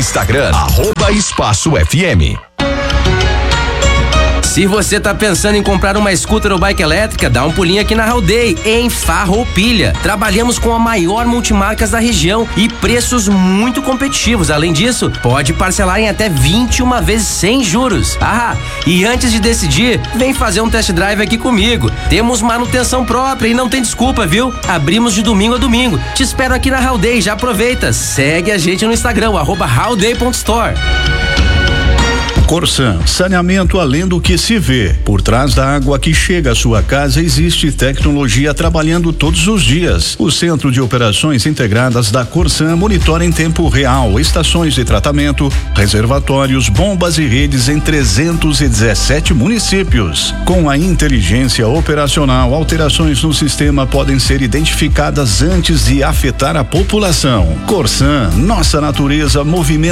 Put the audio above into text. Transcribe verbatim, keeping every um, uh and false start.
Instagram, arroba Espaço F M. Se você tá pensando em comprar uma scooter ou bike elétrica, dá um pulinho aqui na Howday, em Farroupilha. Trabalhamos com a maior multimarcas da região e preços muito competitivos. Além disso, pode parcelar em até vinte e uma vezes sem juros. Ah, e antes de decidir, vem fazer um test drive aqui comigo. Temos manutenção própria e não tem desculpa, viu? Abrimos de domingo a domingo. Te espero aqui na Howday, já aproveita. Segue a gente no Instagram, arroba howday ponto store. Corsan, saneamento além do que se vê. Por trás da água que chega à sua casa existe tecnologia trabalhando todos os dias. O Centro de Operações Integradas da Corsan monitora em tempo real estações de tratamento, reservatórios, bombas e redes em trezentos e dezessete municípios. Com a inteligência operacional, alterações no sistema podem ser identificadas antes de afetar a população. Corsan, nossa natureza movimenta